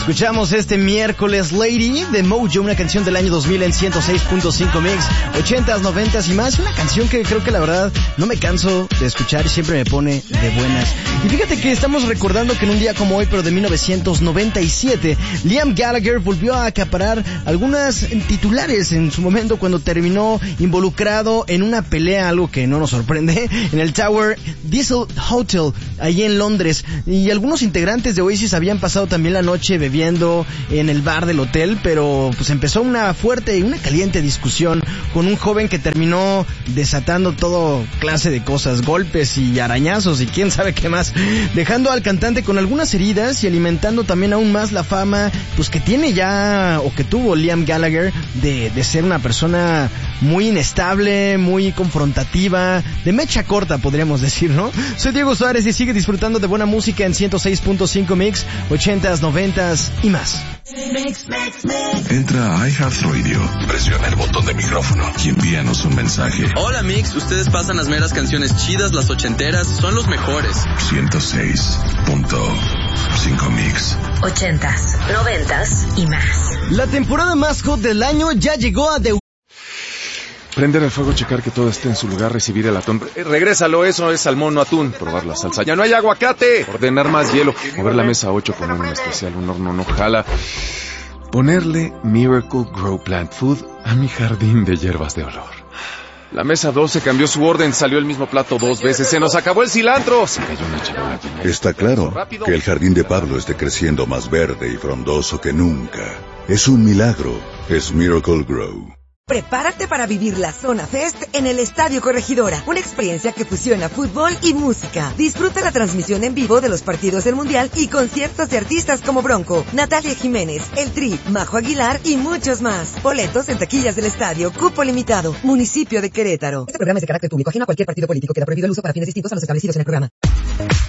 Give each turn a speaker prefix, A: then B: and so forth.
A: Escuchamos este miércoles Lady de Mojo, una canción del año 2000 en 106.5 Mix, 80s, 90s y más. Una canción que creo que la verdad no me canso de escuchar y siempre me pone de buenas. Y fíjate que estamos recordando que en un día como hoy, pero de 1997, Liam Gallagher volvió a acaparar algunas titulares en su momento cuando terminó involucrado en una pelea, algo que no nos sorprende, en el Tower Diesel Hotel, allí en Londres. Y algunos integrantes de Oasis habían pasado también la noche bebiendo en el bar del hotel, pero pues empezó una fuerte y una caliente discusión con un joven que terminó desatando todo clase de cosas, golpes y arañazos y quién sabe qué más, dejando al cantante con algunas heridas y alimentando también aún más la fama pues que tiene ya, o que tuvo Liam Gallagher, de ser una persona muy inestable, muy confrontativa, de mecha corta podríamos decir, ¿no? Soy Diego Suárez y sigue disfrutando de buena música en 106.5 Mix, 80s, 90s y más.
B: Entra a iHeartRadio, presiona el botón de micrófono y envíanos un mensaje.
C: Hola Mix, ustedes pasan las meras canciones chidas, las ochenteras, son los mejores.
B: 106.5 Mix.
D: 80s, 90s y más.
A: La temporada más hot del año ya llegó a The...
E: Prender el fuego, checar que todo esté en su lugar, recibir el atún. Regrésalo, eso es salmón, no atún. Probar la salsa. ¡Ya no hay aguacate! Ordenar más hielo. Mover la mesa 8, poner un especial, un horno no jala. Ponerle Miracle Grow Plant Food a mi jardín de hierbas de olor. La mesa 12 cambió su orden, salió el mismo plato 2 veces. ¡Se nos acabó el cilantro! Se cayó una charola llena.
F: Está claro que el jardín de Pablo esté creciendo más verde y frondoso que nunca. Es un milagro. Es Miracle Grow.
G: Prepárate para vivir la Zona Fest en el Estadio Corregidora, una experiencia que fusiona fútbol y música. Disfruta la transmisión en vivo de los partidos del Mundial y conciertos de artistas como Bronco, Natalia Jiménez, El Tri, Majo Aguilar y muchos más. Boletos en taquillas del estadio, cupo limitado, municipio de Querétaro. Este programa es de carácter público, ajeno a cualquier partido político. Queda prohibido el uso para fines distintos a los establecidos en el programa.